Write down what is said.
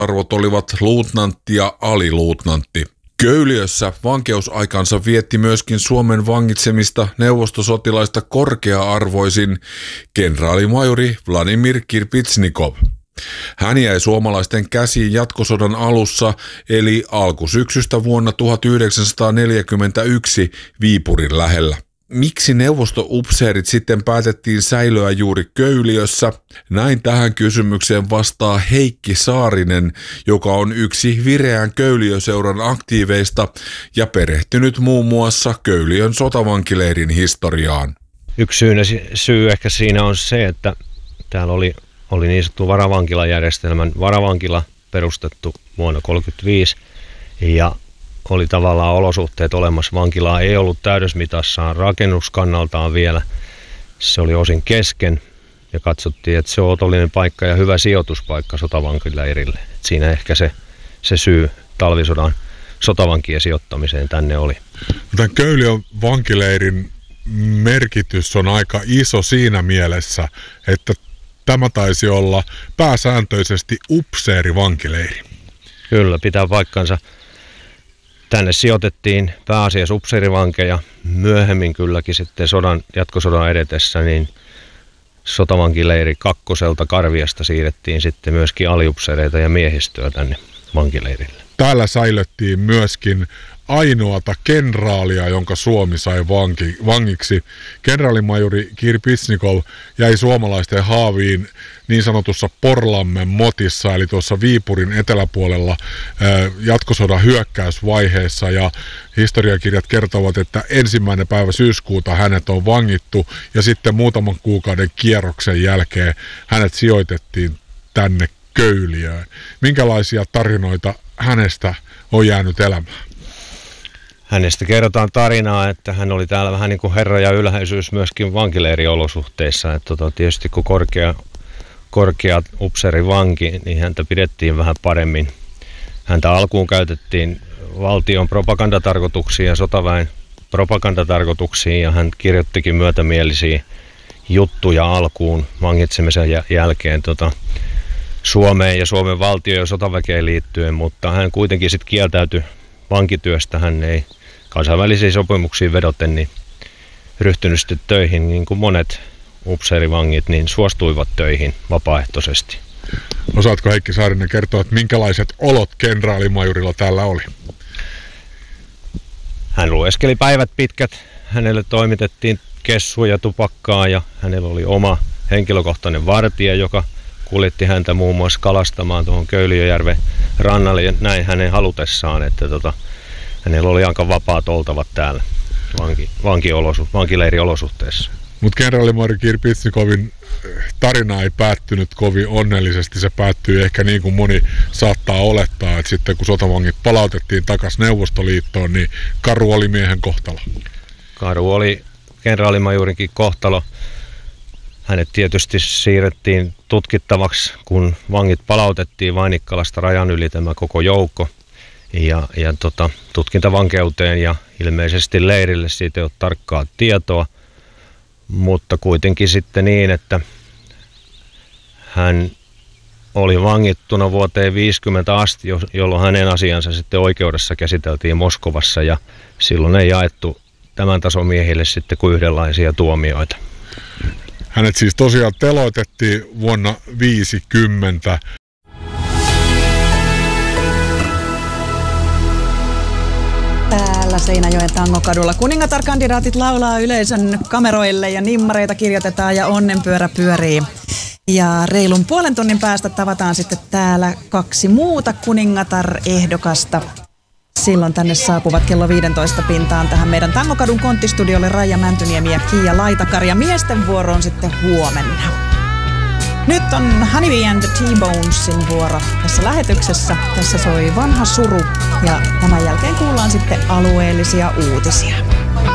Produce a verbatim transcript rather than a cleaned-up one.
rangaistusarvot olivat luutnantti ja aliluutnantti. Köyliössä vankeusaikansa vietti myöskin Suomen vangitsemista neuvostosotilaista korkea-arvoisin kenraalimajuri Vladimir Kirpitsnikov. Hän jäi suomalaisten käsiin jatkosodan alussa eli alkusyksystä vuonna tuhatyhdeksänsataaneljäkymmentäyksi Viipurin lähellä. Miksi neuvostoupseerit sitten päätettiin säilöä juuri Köyliössä? Näin tähän kysymykseen vastaa Heikki Saarinen, joka on yksi Vireän Köyliöseuran aktiiveista ja perehtynyt muun muassa Köyliön sotavankileirin historiaan. Yksi syy, syy ehkä siinä on se, että täällä oli, oli niin sanottu varavankilajärjestelmän varavankila perustettu vuonna tuhatyhdeksänsataakolmekymmentäviisi ja oli tavallaan olosuhteet olemassa. Vankilaa ei ollut täydesmitassaan rakennuskannaltaan vielä. Se oli osin kesken ja katsottiin, että se on otollinen paikka ja hyvä sijoituspaikka sotavankileirille. Siinä ehkä se, se syy talvisodan sotavankien sijoittamiseen tänne oli. Tämän Köyliön vankileirin merkitys on aika iso siinä mielessä, että tämä taisi olla pääsääntöisesti upseerivankileiri. Kyllä, pitää paikkansa. Tänne sijoitettiin pääasiassa upseerivankeja. Myöhemmin kylläkin sitten sodan, jatkosodan edetessä niin sotavankileiri kakkoselta Karviasta siirrettiin sitten myöskin aliupseereita ja miehistöä tänne vankileirille. Täällä säilyttiin myöskin ainoata kenraalia, jonka Suomi sai vanki, vangiksi. Kenraalimajuri Kirpitsnikov jäi suomalaisten haaviin niin sanotussa Porlammen motissa, eli tuossa Viipurin eteläpuolella jatkosodan hyökkäysvaiheessa, ja historiakirjat kertovat, että ensimmäinen päivä syyskuuta hänet on vangittu, ja sitten muutaman kuukauden kierroksen jälkeen hänet sijoitettiin tänne Köyliöön. Minkälaisia tarinoita hänestä on jäänyt elämään? Hänestä kerrotaan tarinaa, että hän oli täällä vähän niin kuin herra ja ylhäisyys myöskin vankileiriolosuhteissa. Että tota, tietysti kun korkea, korkea upseerivanki, niin häntä pidettiin vähän paremmin. Häntä alkuun käytettiin valtion propagandatarkoituksiin ja sotaväen propagandatarkoituksiin, ja hän kirjoittikin myötämielisiä juttuja alkuun vangitsemisen jälkeen tota, Suomeen ja Suomen valtio- ja sotaväkeen liittyen, mutta hän kuitenkin sitten kieltäytyi vankityöstä. Hän ei kansainvälisiin sopimuksiin vedoten niin ryhtynyt sitten töihin, niin kuin monet upseerivangit niin suostuivat töihin vapaaehtoisesti. Osaatko Heikki Saarinen kertoa, että minkälaiset olot kenraalimajurilla täällä oli? Hän lueskeli päivät pitkät. Hänelle toimitettiin kessuja, tupakkaa ja hänellä oli oma henkilökohtainen vartija, joka kuljetti häntä muun muassa kalastamaan tuohon Köyliöjärven rannalle ja näin hänen halutessaan, että tota, hänellä oli aika vapaat oltavat täällä vanki, vankiolosu, vankileiriolosuhteissa. Mutta kenraalimajuri Kirpitsnikovin tarina ei päättynyt kovin onnellisesti. Se päättyi ehkä niin kuin moni saattaa olettaa, että sitten kun sotavangit palautettiin takaisin Neuvostoliittoon, niin karu oli miehen kohtalo. Karu oli kenraalimajurinkin kohtalo. Hänet tietysti siirrettiin tutkittavaksi, kun vangit palautettiin Vainikkalasta rajan yli tämä koko joukko ja, ja tota, tutkintavankeuteen ja ilmeisesti leirille, siitä ei ole tarkkaa tietoa, mutta kuitenkin sitten niin, että hän oli vangittuna vuoteen viisikymmentä asti, jolloin hänen asiansa sitten oikeudessa käsiteltiin Moskovassa ja silloin ei jaettu tämän tason miehille sitten kuin yhdenlaisia tuomioita. Hänet siis tosiaan teloitettiin vuonna viisikymmentä. Täällä Seinäjoen Tangokadulla kuningatarkandidaatit laulaa yleisön kameroille ja nimmareita kirjoitetaan ja onnenpyörä pyörii. Ja reilun puolen tunnin päästä tavataan sitten täällä kaksi muuta kuningatar-ehdokasta. Silloin tänne saapuvat kello viisitoista pintaan tähän meidän Tangokadun konttistudiolle Raija Mäntyniemi ja Kiia Laitakari, ja miesten vuoro on sitten huomenna. Nyt on Honeybee and the T-Bonesin vuoro tässä lähetyksessä. Tässä soi vanha suru ja tämän jälkeen kuullaan sitten alueellisia uutisia.